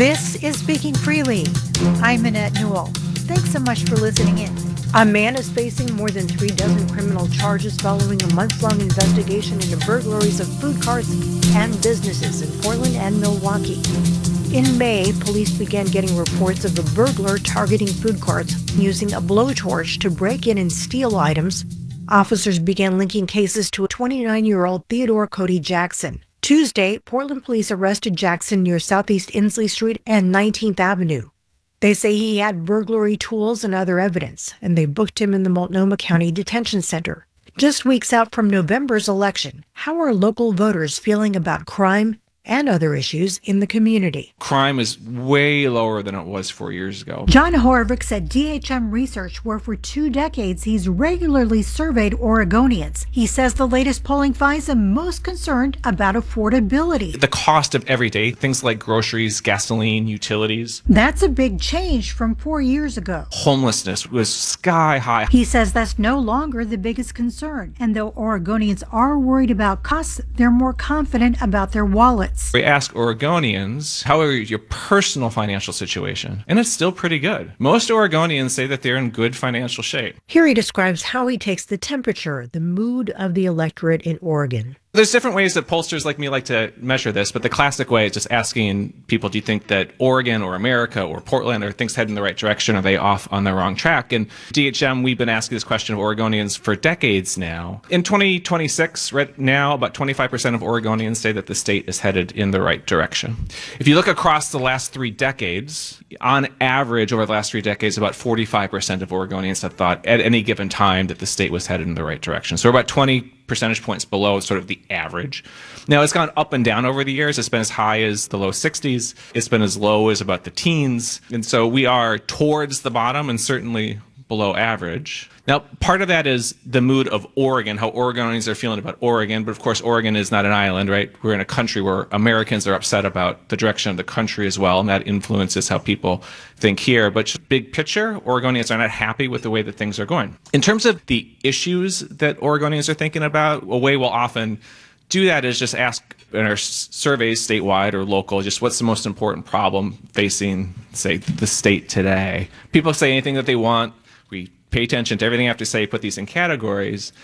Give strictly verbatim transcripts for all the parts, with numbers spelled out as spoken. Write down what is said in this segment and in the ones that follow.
This is Speaking Freely. I'm Annette Newell. Thanks so much for listening in. A man is facing more than three dozen criminal charges following a month-long investigation into burglaries of food carts and businesses in Portland and Milwaukee. In May, police began getting reports of a burglar targeting food carts using a blowtorch to break in and steal items. Officers began linking cases to a twenty-nine-year-old Theodore Cody Jackson. Tuesday, Portland police arrested Jackson near Southeast Inslee Street and nineteenth Avenue. They say he had burglary tools and other evidence, and they booked him in the Multnomah County Detention Center. Just weeks out from November's election, how are local voters feeling about crime and other issues in the community? Crime is way lower than it was four years ago. John Horvicks at D H M Research, where for two decades he's regularly surveyed Oregonians. He says the latest polling finds them most concerned about affordability. The cost of everyday things like groceries, gasoline, utilities. That's a big change from four years ago. Homelessness was sky high. He says that's no longer the biggest concern. And though Oregonians are worried about costs, they're more confident about their wallets. We ask Oregonians, how are your personal financial situation? And it's still pretty good. Most Oregonians say that they're in good financial shape. Here he describes how he takes the temperature, the mood of the electorate in Oregon. There's different ways that pollsters like me like to measure this, but the classic way is just asking people, do you think that Oregon or America or Portland or things heading in the right direction? Are they off on the wrong track? And D H M, we've been asking this question of Oregonians for decades now. In twenty twenty-six, right now, about twenty-five percent of Oregonians say that the state is headed in the right direction. If you look across the last three decades, on average over the last three decades, about forty-five percent of Oregonians have thought at any given time that the state was headed in the right direction. So we're about twenty percentage points below sort of the average. Now, it's gone up and down over the years. It's been as high as the low sixties. It's been as low as about the teens. And so we are towards the bottom and certainly below average. Now, part of that is the mood of Oregon, how Oregonians are feeling about Oregon. But of course, Oregon is not an island, right? We're in a country where Americans are upset about the direction of the country as well. And that influences how people think here. But just big picture, Oregonians are not happy with the way that things are going. In terms of the issues that Oregonians are thinking about, a way we'll often do that is just ask in our surveys statewide or local, just what's the most important problem facing, say, the state today. People say anything that they want. We pay attention to everything I have to say, put these in categories.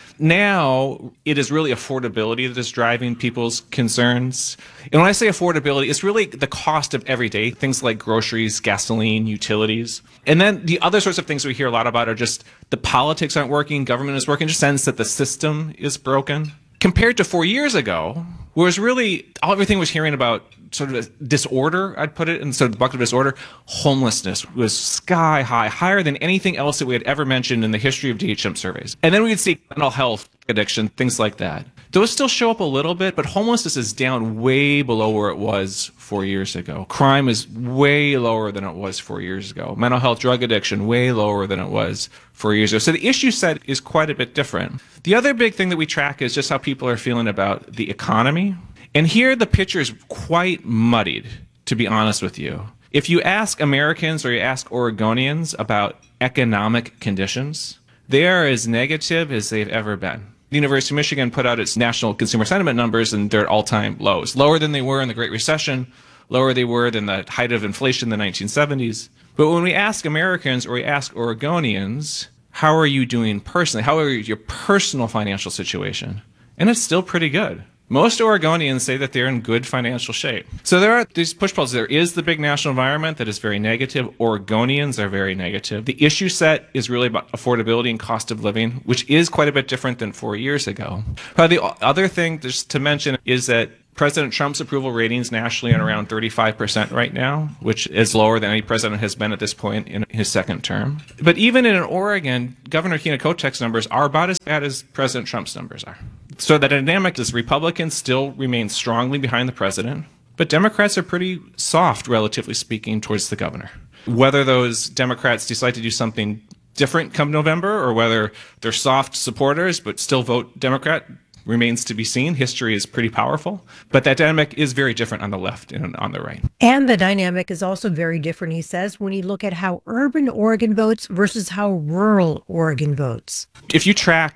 Now, it is really affordability that is driving people's concerns. And when I say affordability, it's really the cost of everyday things like groceries, gasoline, utilities. And then the other sorts of things we hear a lot about are just the politics aren't working, government is working, just sense that the system is broken. Compared to four years ago, whereas really all everything was hearing about sort of disorder, I'd put it in sort of the bucket of disorder, homelessness was sky high, higher than anything else that we had ever mentioned in the history of D H M surveys. And then we'd see mental health, addiction, things like that. Those still show up a little bit, but homelessness is down way below where it was four years ago. Crime is way lower than it was four years ago. Mental health, drug addiction, way lower than it was four years ago. So the issue set is quite a bit different. The other big thing that we track is just how people are feeling about the economy. And here the picture is quite muddied, to be honest with you. If you ask Americans or you ask Oregonians about economic conditions, they are as negative as they've ever been. The University of Michigan put out its national consumer sentiment numbers, and they're at all-time lows, lower than they were in the Great Recession, lower they were than the height of inflation in the nineteen seventies. But when we ask Americans or we ask Oregonians, how are you doing personally? How are your personal financial situation? And it's still pretty good. Most Oregonians say that they're in good financial shape. So there are these push-pulls. There is the big national environment that is very negative. Oregonians are very negative. The issue set is really about affordability and cost of living, which is quite a bit different than four years ago. But the other thing just to mention is that President Trump's approval ratings nationally are around thirty-five percent right now, which is lower than any president has been at this point in his second term. But even in Oregon, Governor Keena Kotek's numbers are about as bad as President Trump's numbers are. So the dynamic is Republicans still remain strongly behind the president, but Democrats are pretty soft, relatively speaking, towards the governor. Whether those Democrats decide to do something different come November or whether they're soft supporters but still vote Democrat remains to be seen. History is pretty powerful, but that dynamic is very different on the left and on the right. And the dynamic is also very different, he says, when you look at how urban Oregon votes versus how rural Oregon votes. If you track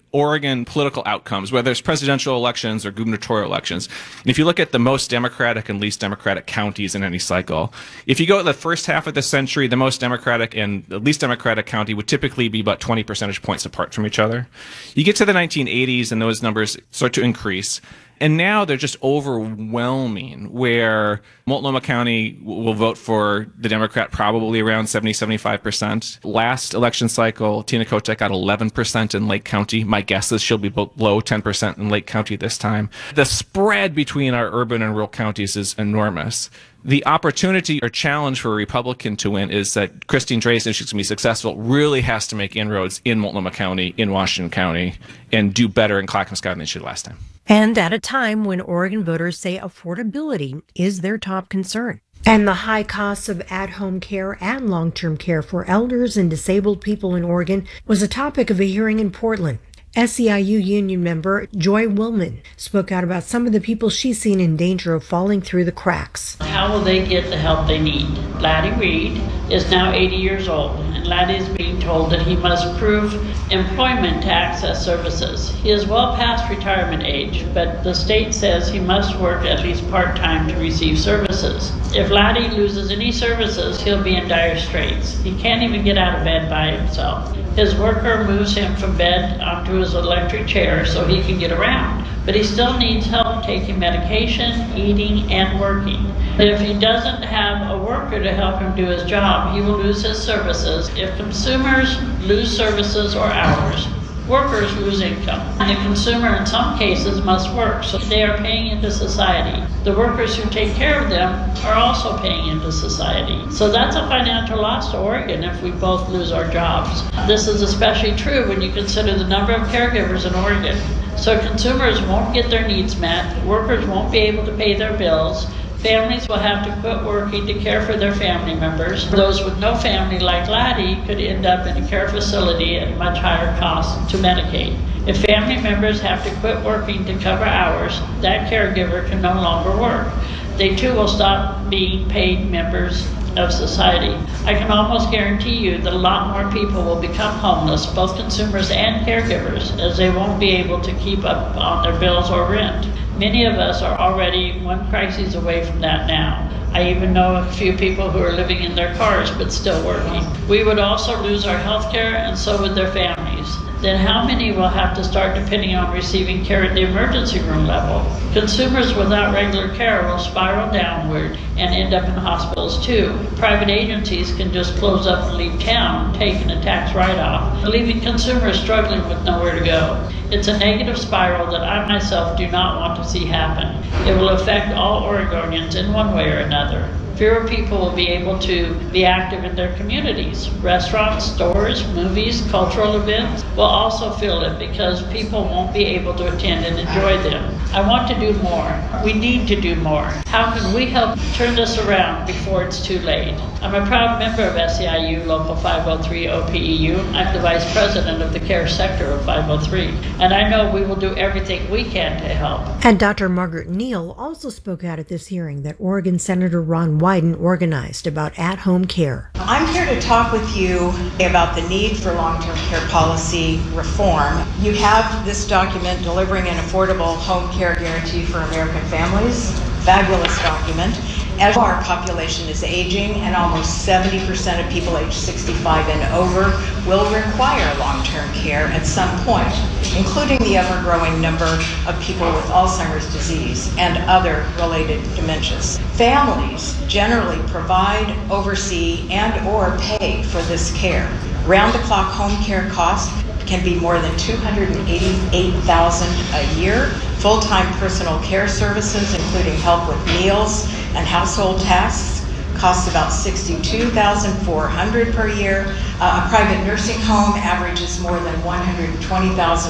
Oregon political outcomes, whether it's presidential elections or gubernatorial elections. And if you look at the most Democratic and least Democratic counties in any cycle, if you go to the first half of the century, the most Democratic and the least Democratic county would typically be about twenty percentage points apart from each other. You get to the nineteen eighties and those numbers start to increase. And now they're just overwhelming, where Multnomah County will vote for the Democrat probably around seventy, seventy-five percent. Last election cycle, Tina Kotek got eleven percent in Lake County. My guess is she'll be below ten percent in Lake County this time. The spread between our urban and rural counties is enormous. The opportunity or challenge for a Republican to win is that Christine Drazan, if she's going to be successful, really has to make inroads in Multnomah County, in Washington County, and do better in Clackamas County than she did last time. And at a time when Oregon voters say affordability is their top concern. And the high costs of at-home care and long-term care for elders and disabled people in Oregon was a topic of a hearing in Portland. S E I U union member Joy Willman spoke out about some of the people she's seen in danger of falling through the cracks. How will they get the help they need? Laddie Reed is now eighty years old, and Laddie is being told that he must prove employment to access services. He is well past retirement age, but the state says he must work at least part-time to receive services. If Laddie loses any services, he'll be in dire straits. He can't even get out of bed by himself. His worker moves him from bed onto his electric chair so he can get around, but he still needs help taking medication, eating, and working. If he doesn't have a worker to help him do his job, he will lose his services. If consumers lose services or hours, workers lose income. And the consumer in some cases must work, so they are paying into society. The workers who take care of them are also paying into society. So that's a financial loss to Oregon if we both lose our jobs. This is especially true when you consider the number of caregivers in Oregon. So consumers won't get their needs met, workers won't be able to pay their bills, families will have to quit working to care for their family members. Those with no family, like Laddie, could end up in a care facility at much higher cost to Medicaid. If family members have to quit working to cover hours, that caregiver can no longer work. They too will stop being paid members of society. I can almost guarantee you that a lot more people will become homeless, both consumers and caregivers, as they won't be able to keep up on their bills or rent. Many of us are already one crisis away from that now. I even know a few people who are living in their cars but still working. We would also lose our health care, and so would their families. Then how many will have to start depending on receiving care at the emergency room level? Consumers without regular care will spiral downward and end up in hospitals too. Private agencies can just close up and leave town, taking a tax write-off, leaving consumers struggling with nowhere to go. It's a negative spiral that I myself do not want to see happen. It will affect all Oregonians in one way or another. Fewer people will be able to be active in their communities. Restaurants, stores, movies, cultural events will also feel it because people won't be able to attend and enjoy them. I want to do more. We need to do more. How can we help turn this around before it's too late? I'm a proud member of S E I U Local five oh three O P E U. I'm the Vice President of the care sector of five oh three, and I know we will do everything we can to help. And Doctor Margaret Neal also spoke out at this hearing that Oregon Senator Ron Wyden organized about at-home care. I'm here to talk with you about the need for long-term care policy reform. You have this document, Delivering an Affordable Home Care Guarantee for American Families, fabulous document. As our population is aging and almost seventy percent of people age sixty-five and over will require long-term care at some point, including the ever-growing number of people with Alzheimer's disease and other related dementias. Families generally provide, oversee, and or pay for this care. Round-the-clock home care costs can be more than two hundred eighty-eight thousand dollars a year. Full-time personal care services, including help with meals and household tasks, costs about sixty-two thousand four hundred dollars per year. Uh, a private nursing home averages more than one hundred twenty thousand